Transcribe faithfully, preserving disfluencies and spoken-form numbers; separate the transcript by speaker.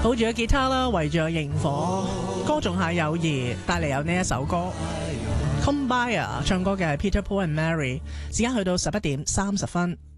Speaker 1: 抱住個吉他啦，圍住個螢火，歌頌下友誼，帶嚟有呢一首歌。Come by 啊，唱歌嘅係 Peter Paul and Mary。時間去到十一點三十分。